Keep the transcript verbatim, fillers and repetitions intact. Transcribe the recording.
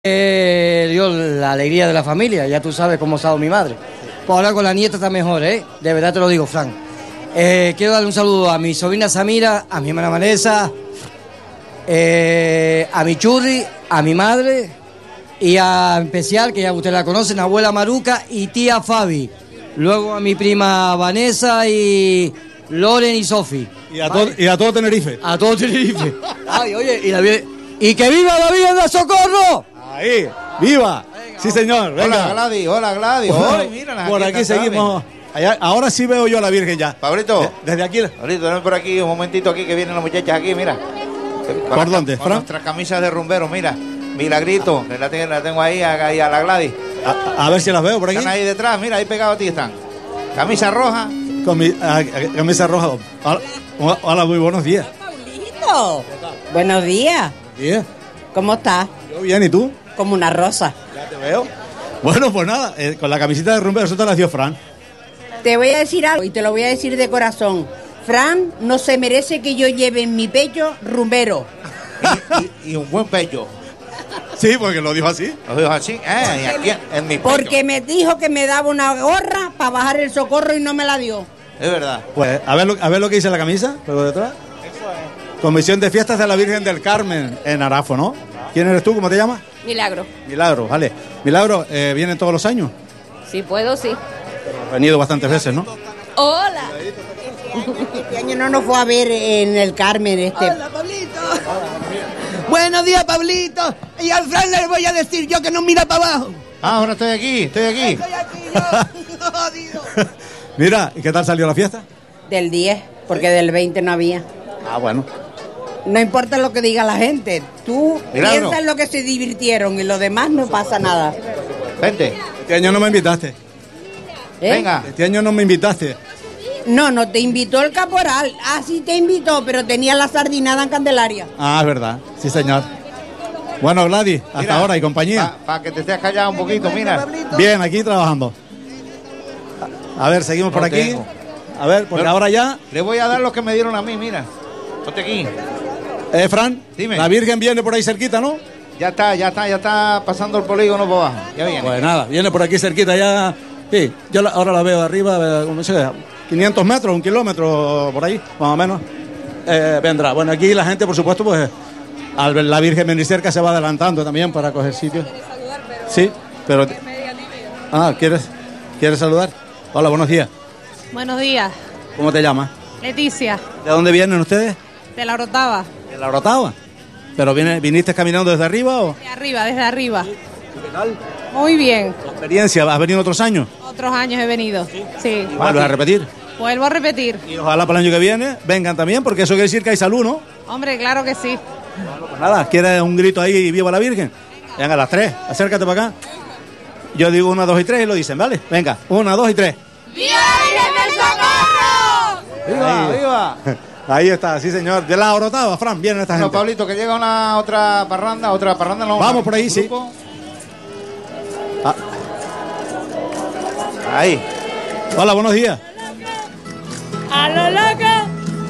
Eh, dio la alegría de la familia, ya tú sabes cómo ha estado mi madre. Pues ahora con la nieta está mejor, ¿eh? De verdad te lo digo, Fran. Eh, quiero darle un saludo a mi sobrina Samira, a mi hermana Vanessa, eh, a mi churri, a mi madre y a en especial, que ya ustedes la conocen, abuela Maruca y tía Fabi. Luego a mi prima Vanessa y Loren y Sofi. Y a, ¿vale? to y a todo Tenerife. A todo Tenerife. Ay, oye, y, la, y que viva la Virgen del Socorro. Ahí, viva. Venga, sí, señor. Venga. Hola, Gladys. Hola, Gladys. Hoy, mira, por aquí, aquí seguimos. Allá, ahora sí veo yo a la Virgen ya. Pablito. De, desde aquí. Pablito, ven por aquí, un momentito aquí, que vienen las muchachas aquí, mira. ¿Por con dónde, Con Fran? nuestras camisas de rumbero, mira. Milagrito, que la tengo, la tengo ahí, ahí a la Gladys. A, a ver si las veo por aquí. Están ahí detrás, mira, ahí pegados a ti están. Camisa roja. Con mi a, a, camisa roja. Hola, hola, muy buenos días. Pablito. Buenos días. Bien. ¿Cómo estás? Yo bien, ¿y tú? Como una rosa. Ya te veo. Bueno, pues nada, eh, con la camisita de rumbero, eso te la dio Fran. Te voy a decir algo y te lo voy a decir de corazón. Fran no se merece que yo lleve en mi pecho rumbero. Y, y, y un buen pecho. Sí, porque lo dijo así. Lo dijo así, eh, y aquí en mi pecho. Porque me dijo que me daba una gorra para bajar el socorro y no me la dio. Es verdad. Pues a ver lo, a ver lo que dice la camisa, pero detrás. Eso es. Comisión de Fiestas de la Virgen del Carmen en Arafo, ¿no? ¿Quién eres tú? ¿Cómo te llamas? Milagro. Milagro, vale. Milagro, eh, ¿vienen todos los años? Si puedo, sí. Has venido bastantes veces, ¿no? Hola. Este año no nos fue a ver en el Carmen. Este. Hola, Pablito. Buenos días, Pablito. Y al Fran le voy a decir yo que no mira para abajo. Ah, ahora estoy aquí, estoy aquí. Estoy aquí yo. Jodido. Mira, ¿y qué tal salió la fiesta? Del diez, porque del veinte no había. Ah, bueno. No importa lo que diga la gente. Tú Milagro. piensa en lo que se divirtieron y lo demás no pasa nada. Vente. Este año no me invitaste. ¿Eh? Venga. Este año no me invitaste. No, no te invitó el caporal. Ah, sí te invitó, pero tenía la sardinada en Candelaria. Ah, es verdad. Sí, señor. Bueno, Gladys, hasta Mira, ahora y compañía. Para pa que te estés callado un poquito, mira. Bien, aquí trabajando. A ver, seguimos por No aquí. tengo. A ver, porque Pero- ahora ya... Le voy a dar lo que me dieron a mí, mira. Ponte aquí. Eh, Fran, Dime. la Virgen viene por ahí cerquita, ¿no? Ya está, ya está, ya está pasando el polígono por abajo. Ya viene. Pues nada, viene por aquí cerquita ya. Sí, yo la- ahora la veo arriba, eh, no sé, quinientos metros, un kilómetro por ahí, más o menos. Eh, vendrá. Bueno, aquí la gente, por supuesto, pues al ver la Virgen venir cerca se va adelantando también para coger sitio. Sí, pero... Ah, ¿quieres, ¿quieres saludar? Hola, buenos días. Buenos días. ¿Cómo te llamas? Leticia, ¿De dónde vienen ustedes? de la Orotava. ¿De la Orotava? ¿Pero viene, viniste caminando desde arriba o...? De arriba, desde arriba. Muy bien. ¿La experiencia? ¿Has venido otros años? Otros años he venido. Sí. ¿Vuelves a repetir? Vuelvo a repetir. Y ojalá para el año que viene vengan también, porque eso quiere decir que hay salud, ¿no? Hombre, claro que sí. Pues nada, ¿quieres un grito ahí y viva la Virgen? Venga, a las tres, acércate para acá. Yo digo una, dos y tres y lo dicen, ¿vale? Venga, una, dos y tres. ¡Viva la Virgen del Socorro! ¡Viva, Ahí. viva! Ahí está, sí señor. De la Orotava, Fran, viene esta Bueno, gente. Pablito, que llega una otra parranda, otra parranda. No, Vamos por ahí, sí. grupo. Ah, Ahí. hola, buenos días. ¡A lo loco!